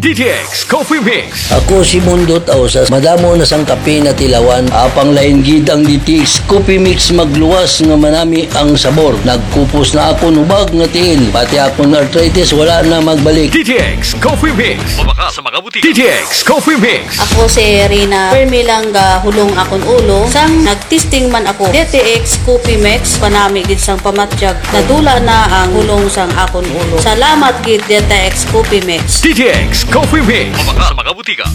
DTX Coffee Mix. Ako si Mundot Ausas, madamo na sang kape na tilawan, apang lain gid ang DTX Coffee Mix magluwas nga manami ang sabor. Nagkupos na ako nubag nga tiil, pati akong arthritis wala na magbalik. DTX Coffee Mix. Mabaka sa mga butika. DTX Coffee Mix. Ako si Rina Permi lang hulong akon ulo. Sang nagtesting man ako DTX Coffee Mix panami gid sang pamatjag. Nadula na ang hulong sang akon ulo. Salamat gid DTX Coffee Mix. DTX Coffee Mix. Mabaka sa mga butika.